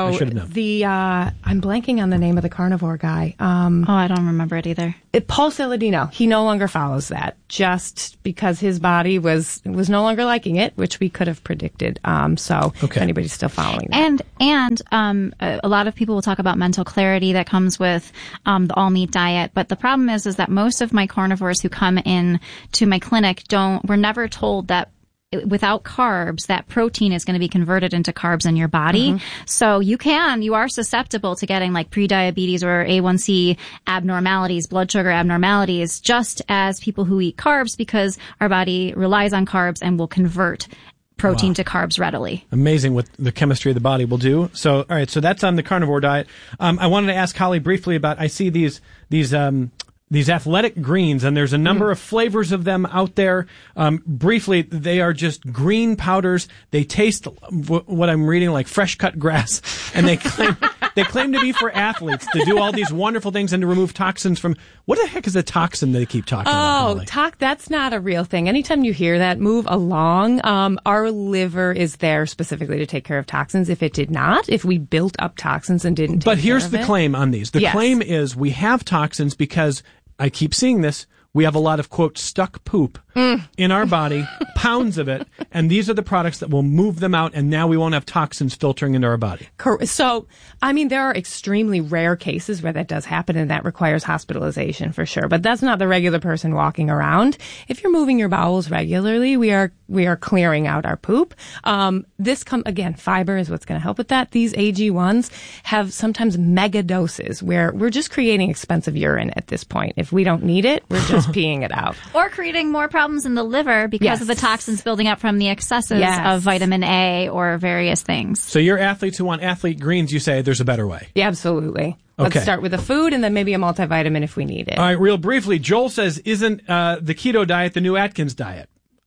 I'm blanking on the name of the carnivore guy. I don't remember it either. Paul Saladino. He no longer follows that, just because his body was no longer liking it, which we could have predicted. If anybody's still following that. And a lot of people will talk about mental clarity that comes with the all meat diet, but the problem is that most of my carnivores who come in to my clinic were never told that without carbs, that protein is going to be converted into carbs in your body. Mm-hmm. So you are susceptible to getting like prediabetes or A1C abnormalities, blood sugar abnormalities, just as people who eat carbs, because our body relies on carbs and will convert protein to carbs readily. Amazing what the chemistry of the body will do. So, all right, so that's on the carnivore diet. I wanted to ask Holly briefly about, I see these athletic greens, and there's a number of flavors of them out there. Briefly, they are just green powders. They taste what I'm reading like fresh cut grass, and they claim to be for athletes to do all these wonderful things and to remove toxins from. What the heck is a toxin they keep talking about? That's not a real thing. Anytime you hear that, move along. Our liver is there specifically to take care of toxins. If it did not, if we built up toxins and didn't take care of it. But here's the claim on these. The claim is we have toxins because, I keep seeing this, we have a lot of, quote, stuck poop in our body, pounds of it, and these are the products that will move them out, and now we won't have toxins filtering into our body. So, there are extremely rare cases where that does happen, and that requires hospitalization for sure. But that's not the regular person walking around. If you're moving your bowels regularly, we are clearing out our poop. Again, fiber is what's going to help with that. These AG1s have sometimes mega doses where we're just creating expensive urine at this point. If we don't need it, we're just peeing it out. Or creating more problems in the liver because of the toxins building up from the excesses of vitamin A or various things. So your athletes who want athlete greens, you say there's a better way. Yeah, absolutely. Okay. Let's start with the food and then maybe a multivitamin if we need it. All right, real briefly, Joel says, isn't the keto diet the new Atkins diet?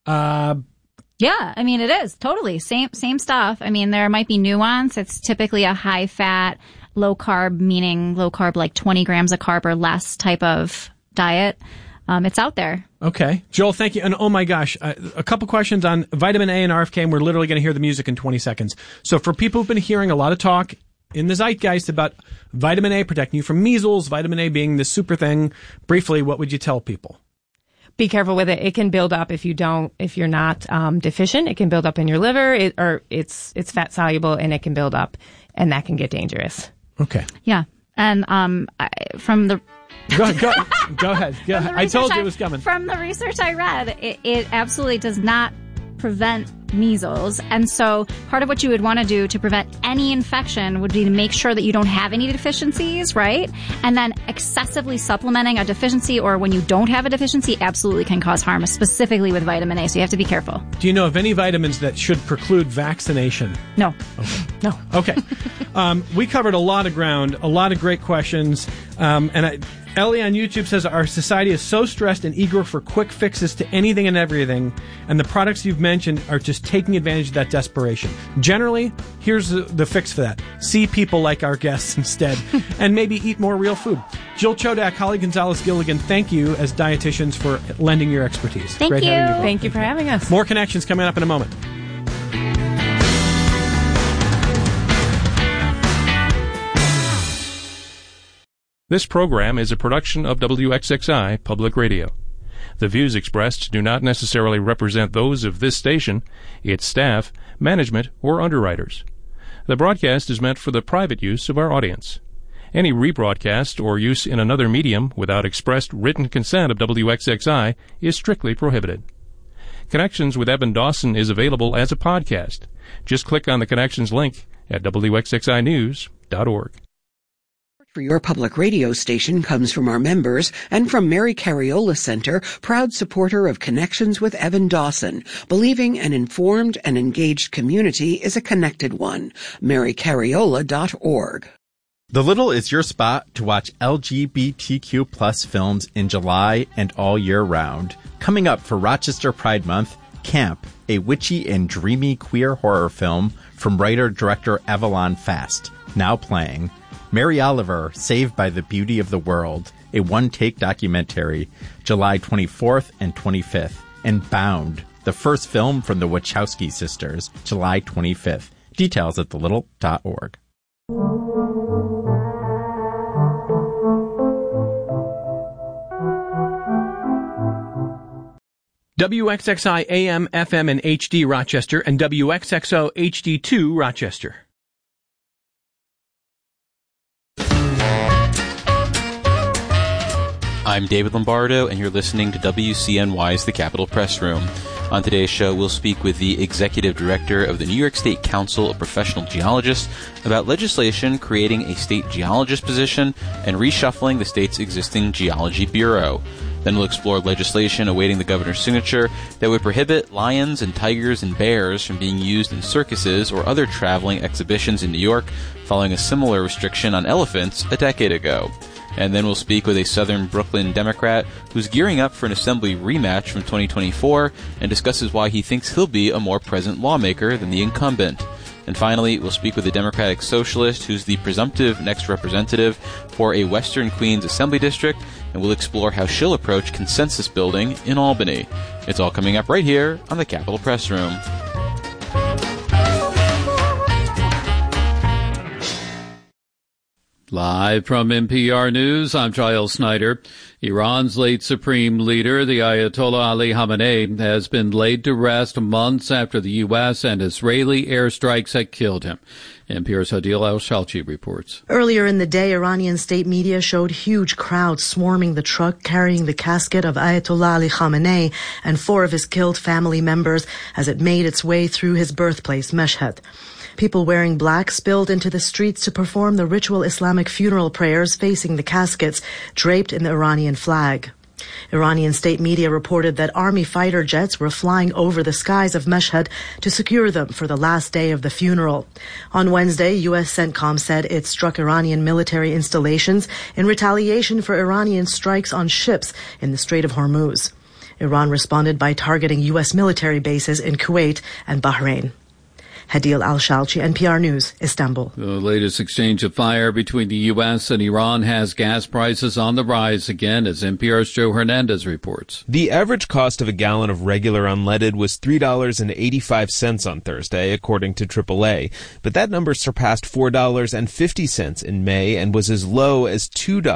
Yeah, it is. Totally. Same stuff. There might be nuance. It's typically a high fat, low carb, meaning low carb like 20 grams of carb or less type of diet. It's out there. Okay. Joel, thank you. And oh my gosh, a couple questions on vitamin A and RFK, and we're literally going to hear the music in 20 seconds. So for people who've been hearing a lot of talk in the zeitgeist about vitamin A protecting you from measles, vitamin A being this super thing, briefly, what would you tell people? Be careful with it. It can build up if you're not deficient. It can build up in your liver, it's fat soluble, and it can build up, and that can get dangerous. Okay. Yeah. And from the Go ahead. I told you it was coming. From the research I read, it absolutely does not prevent measles. And so part of what you would want to do to prevent any infection would be to make sure that you don't have any deficiencies, right? And then excessively supplementing a deficiency, or when you don't have a deficiency, absolutely can cause harm, specifically with vitamin A. So you have to be careful. Do you know of any vitamins that should preclude vaccination? No. Okay. No. Okay. We covered a lot of ground, a lot of great questions. Ellie on YouTube says, our society is so stressed and eager for quick fixes to anything and everything, and the products you've mentioned are just taking advantage of that desperation. Generally, here's the fix for that. See people like our guests instead, and maybe eat more real food. Jill Chodak, Holly Gonzalez-Gilligan, thank you as dietitians for lending your expertise. Thank Great you. having you both. Thank you for having us. More connections coming up in a moment. This program is a production of WXXI Public Radio. The views expressed do not necessarily represent those of this station, its staff, management, or underwriters. The broadcast is meant for the private use of our audience. Any rebroadcast or use in another medium without expressed written consent of WXXI is strictly prohibited. Connections with Evan Dawson is available as a podcast. Just click on the Connections link at WXXInews.org. For your public radio station comes from our members and from Mary Cariola Center, proud supporter of Connections with Evan Dawson, believing an informed and engaged community is a connected one. MaryCariola.org. The Little is your spot to watch LGBTQ plus films in July and all year round. Coming up for Rochester Pride Month, Camp, a witchy and dreamy queer horror film from writer-director Avalon Fast, now playing. Mary Oliver, Saved by the Beauty of the World, a one-take documentary, July 24th and 25th. And Bound, the first film from the Wachowski sisters, July 25th. Details at thelittle.org. WXXI AM, FM, and HD Rochester, and WXXO HD2 Rochester. I'm David Lombardo, and you're listening to WCNY's The Capitol Press Room. On today's show, we'll speak with the Executive Director of the New York State Council of Professional Geologists about legislation creating a state geologist position and reshuffling the state's existing geology bureau. Then we'll explore legislation awaiting the governor's signature that would prohibit lions and tigers and bears from being used in circuses or other traveling exhibitions in New York, following a similar restriction on elephants a decade ago. And then we'll speak with a Southern Brooklyn Democrat who's gearing up for an assembly rematch from 2024 and discusses why he thinks he'll be a more present lawmaker than the incumbent. And finally, we'll speak with a Democratic socialist who's the presumptive next representative for a Western Queens Assembly District, and we'll explore how she'll approach consensus building in Albany. It's all coming up right here on the Capitol Press Room. Live from NPR News, I'm Giles Snyder. Iran's late supreme leader, the Ayatollah Ali Khamenei, has been laid to rest months after the U.S. and Israeli airstrikes had killed him. NPR's Hadil Al-Shalchi reports. Earlier in the day, Iranian state media showed huge crowds swarming the truck carrying the casket of Ayatollah Ali Khamenei and 4 of his killed family members as it made its way through his birthplace, Mashhad. People wearing black spilled into the streets to perform the ritual Islamic funeral prayers facing the caskets draped in the Iranian flag. Iranian state media reported that army fighter jets were flying over the skies of Mashhad to secure them for the last day of the funeral. On Wednesday, U.S. CENTCOM said it struck Iranian military installations in retaliation for Iranian strikes on ships in the Strait of Hormuz. Iran responded by targeting U.S. military bases in Kuwait and Bahrain. Hadil Al-Shalchi, NPR News, Istanbul. The latest exchange of fire between the U.S. and Iran has gas prices on the rise again, as NPR's Joe Hernandez reports. The average cost of a gallon of regular unleaded was $3.85 on Thursday, according to AAA. But that number surpassed $4.50 in May and was as low as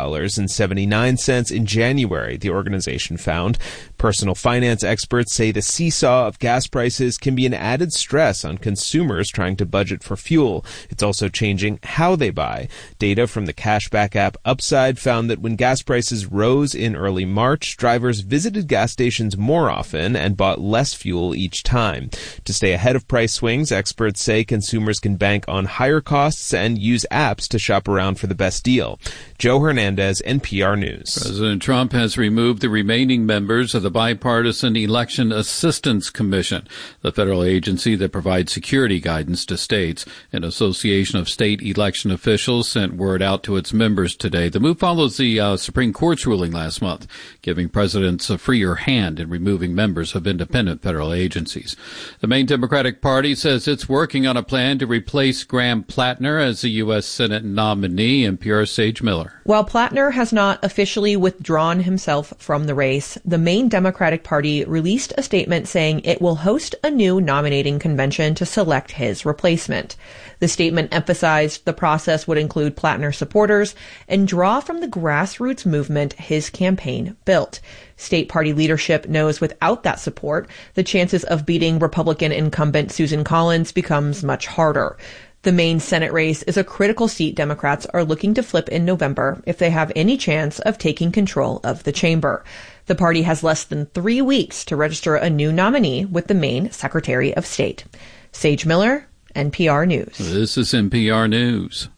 $2.79 in January, the organization found. Personal finance experts say the seesaw of gas prices can be an added stress on consumers trying to budget for fuel. It's also changing how they buy. Data from the cashback app Upside found that when gas prices rose in early March, drivers visited gas stations more often and bought less fuel each time. To stay ahead of price swings, experts say consumers can bank on higher costs and use apps to shop around for the best deal. Joe Hernandez, NPR News. President Trump has removed the remaining members of the Bipartisan Election Assistance Commission, the federal agency that provides security guidance to states. An association of state election officials sent word out to its members today. The move follows the Supreme Court's ruling last month, giving presidents a freer hand in removing members of independent federal agencies. The main Democratic Party says it's working on a plan to replace Graham Plattner as the U.S. Senate nominee. NPR's Sage Miller. While Plattner has not officially withdrawn himself from the race, the main Democratic Party released a statement saying it will host a new nominating convention to select his replacement. The statement emphasized the process would include Plattner supporters and draw from the grassroots movement his campaign built. State party leadership knows without that support, the chances of beating Republican incumbent Susan Collins becomes much harder. The main Senate race is a critical seat Democrats are looking to flip in November if they have any chance of taking control of the chamber. The party has less than 3 weeks to register a new nominee with the Maine Secretary of State. Sage Miller, NPR News. This is NPR News.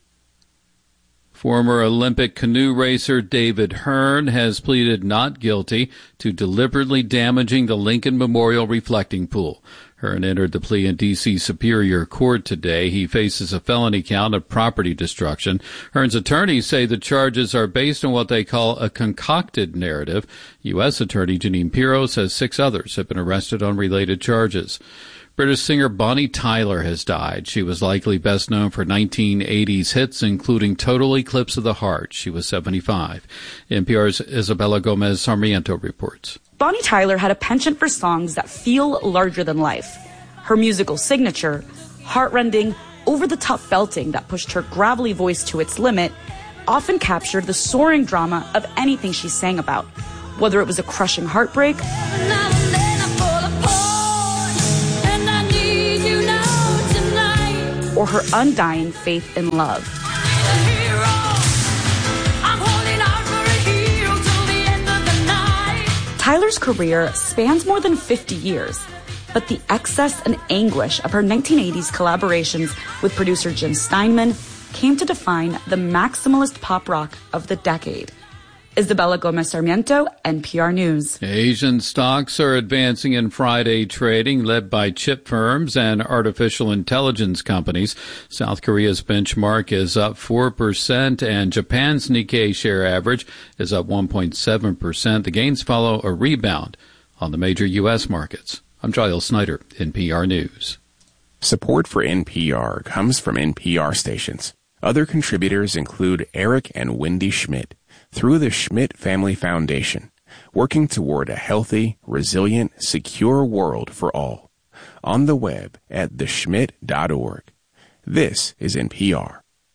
Former Olympic canoe racer David Hearn has pleaded not guilty to deliberately damaging the Lincoln Memorial reflecting pool. Hearn entered the plea in D.C. Superior Court today. He faces a felony count of property destruction. Hearn's attorneys say the charges are based on what they call a concocted narrative. U.S. Attorney Jeanine Pirro says 6 others have been arrested on related charges. British singer Bonnie Tyler has died. She was likely best known for 1980s hits, including Total Eclipse of the Heart. She was 75. NPR's Isabella Gomez Sarmiento reports. Bonnie Tyler had a penchant for songs that feel larger than life. Her musical signature, heartrending, over-the-top belting that pushed her gravelly voice to its limit, often captured the soaring drama of anything she sang about, whether it was a crushing heartbreak or her undying faith in love. Tyler's career spans more than 50 years, but the excess and anguish of her 1980s collaborations with producer Jim Steinman came to define the maximalist pop rock of the decade. Isabella Gomez Sarmiento, NPR News. Asian stocks are advancing in Friday trading, led by chip firms and artificial intelligence companies. South Korea's benchmark is up 4%, and Japan's Nikkei share average is up 1.7%. The gains follow a rebound on the major U.S. markets. I'm Giles Snyder, NPR News. Support for NPR comes from NPR stations. Other contributors include Eric and Wendy Schmidt, through the Schmidt Family Foundation, working toward a healthy, resilient, secure world for all. On the web at theschmidt.org. This is NPR.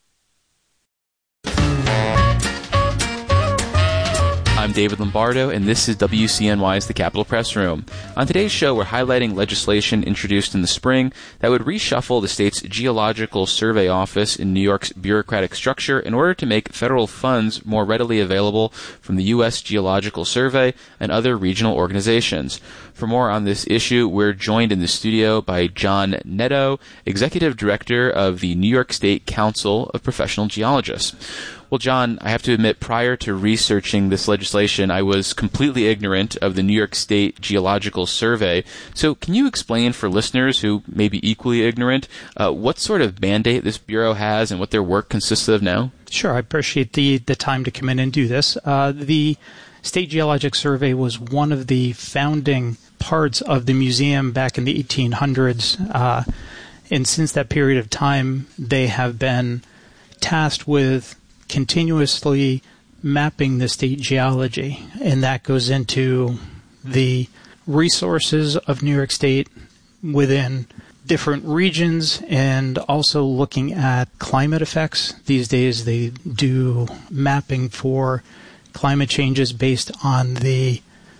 I'm David Lombardo, and this is WCNY's The Capitol Press Room. On today's show, we're highlighting legislation introduced in the spring that would reshuffle the state's Geological Survey Office in New York's bureaucratic structure in order to make federal funds more readily available from the U.S. Geological Survey and other regional organizations. For more on this issue, we're joined in the studio by John Netto, Executive Director of the New York State Council of Professional Geologists. Well, John, I have to admit, prior to researching this legislation, I was completely ignorant of the New York State Geological Survey. So can you explain for listeners who may be equally ignorant what sort of mandate this bureau has and what their work consists of now? Sure. I appreciate the time to come in and do this. The State Geologic Survey was one of the founding parts of the museum back in the 1800s. And since that period of time, they have been tasked with continuously mapping the state geology, and that goes into the resources of New York State within different regions and also looking at climate effects. These days they do mapping for climate changes based on the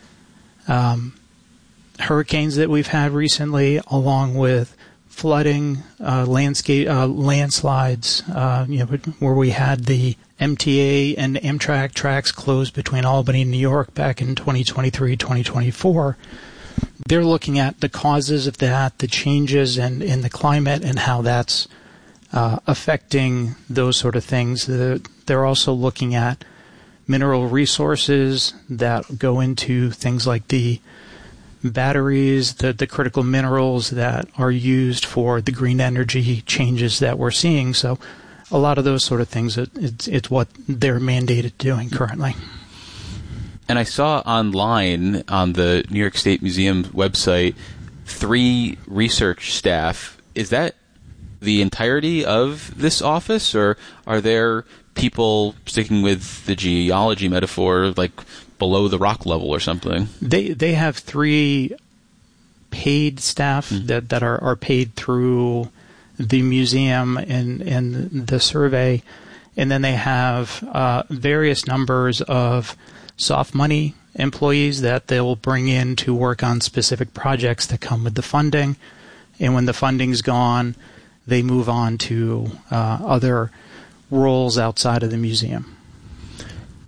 hurricanes that we've had recently, along with flooding, landslides, where we had the MTA and Amtrak tracks closed between Albany and New York back in 2023, 2024. They're looking at the causes of that, the changes in the climate, and how that's affecting those sort of things. They're also looking at mineral resources that go into things like the batteries, the critical minerals that are used for the green energy changes that we're seeing. So a lot of those sort of things, it's what they're mandated doing currently. And I saw online on the New York State Museum website 3 research staff. Is that the entirety of this office, or are there people, sticking with the geology metaphor, like below the rock level or something? They have 3 paid staff that are paid through the museum and the survey, and then they have various numbers of soft money employees that they'll bring in to work on specific projects that come with the funding, and when the funding's gone, they move on to other roles outside of the museum.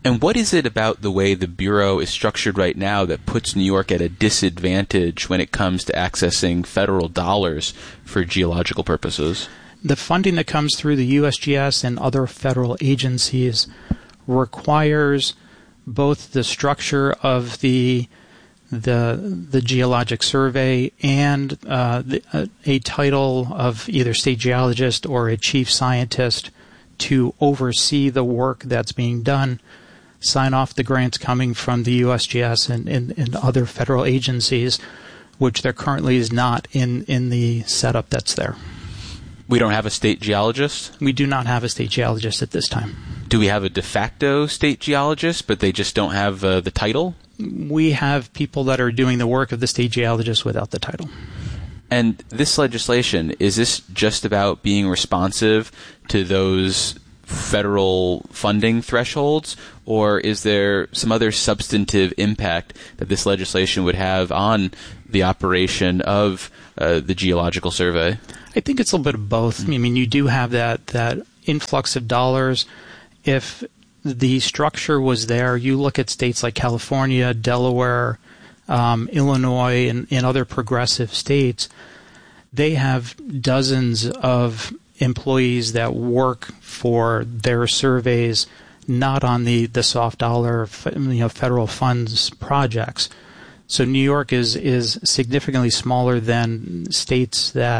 And what is it about the way the Bureau is structured right now that puts New York at a disadvantage when it comes to accessing federal dollars for geological purposes? The funding that comes through the USGS and other federal agencies requires both the structure of the Geologic Survey and a title of either state geologist or a chief scientist to oversee the work that's being done, sign off the grants coming from the USGS and other federal agencies, which there currently is not in the setup that's there. We don't have a state geologist? We do not have a state geologist at this time. Do we have a de facto state geologist, but they just don't have the title? We have people that are doing the work of the state geologist without the title. And this legislation, is this just about being responsive to those federal funding thresholds, or is there some other substantive impact that this legislation would have on the operation of the Geological Survey? I think it's a little bit of both. I mean, you do have that influx of dollars. If the structure was there, you look at states like California, Delaware, Illinois, and other progressive states, they have dozens of employees that work for their surveys, not on the soft dollar federal funds projects. So New York is significantly smaller than states that